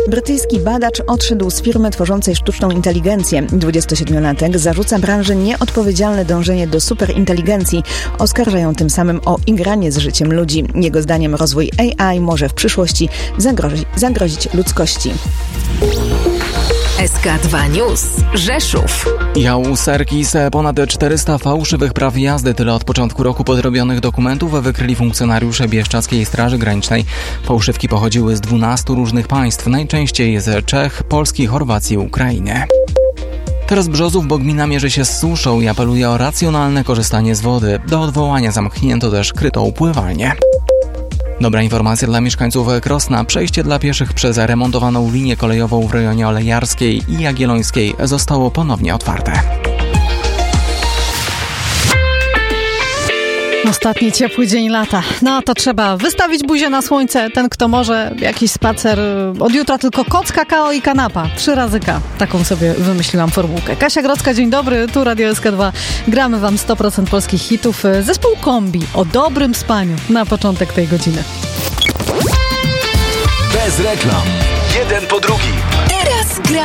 Brytyjski badacz odszedł z firmy tworzącej sztuczną inteligencję. 27-latek zarzuca branży nieodpowiedzialne dążenie do superinteligencji. Oskarżają tym samym o igranie z życiem ludzi. Jego zdaniem rozwój AI może w przyszłości zagrozić ludzkości. SK2 News. Rzeszów. Jał Serkis. Ponad 400 fałszywych praw jazdy. Tyle od początku roku podrobionych dokumentów wykryli funkcjonariusze Bieszczadzkiej Straży Granicznej. Fałszywki pochodziły z 12 różnych państw, najczęściej z Czech, Polski, Chorwacji i Ukrainy. Teraz Brzozów, bo gmina mierzy się z suszą i apeluje o racjonalne korzystanie z wody. Do odwołania zamknięto też krytą pływalnię. Dobra informacja dla mieszkańców Krosna. Przejście dla pieszych przez remontowaną linię kolejową w rejonie Olejarskiej i Jagiellońskiej zostało ponownie otwarte. Ostatni ciepły dzień lata. No to trzeba wystawić buzię na słońce. Ten, kto może, jakiś spacer. Od jutra tylko koc, kakao i kanapa. 3 razy K. Taką sobie wymyśliłam formułkę. Kasia Grodzka, dzień dobry. Tu Radio SK2. Gramy wam 100% polskich hitów. Zespół Kombi o dobrym spaniu na początek tej godziny. Bez reklam. Jeden po drugim. Teraz gra